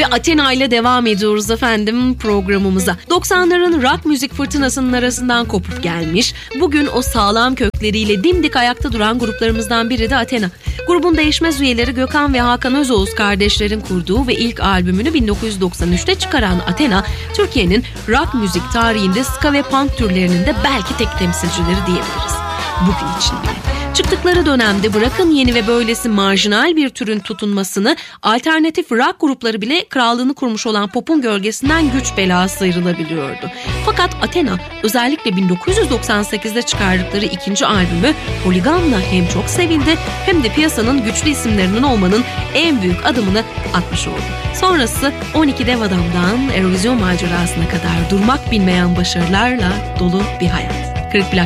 Ve Athena ile devam ediyoruz efendim programımıza. 90'ların rock müzik fırtınasının arasından kopup gelmiş, bugün o sağlam kökleriyle dimdik ayakta duran gruplarımızdan biri de Athena. Grubun değişmez üyeleri Gökhan ve Hakan Özoğuz kardeşlerin kurduğu ve ilk albümünü 1993'te çıkaran Athena, Türkiye'nin rock müzik tarihinde ska ve punk türlerinin de belki tek temsilcileri diyebiliriz. Bugün için bile. Çıktıkları dönemde bırakın yeni ve böylesi marjinal bir türün tutunmasını, alternatif rock grupları bile krallığını kurmuş olan popun gölgesinden güç bela sıyrılabiliyordu. Fakat Athena özellikle 1998'de çıkardıkları ikinci albümü Holigan'la hem çok sevildi hem de piyasanın güçlü isimlerinin olmanın en büyük adımını atmış oldu. Sonrası 12 Dev Adam'dan Eurovision macerasına kadar durmak bilmeyen başarılarla dolu bir hayat. Kırık Plak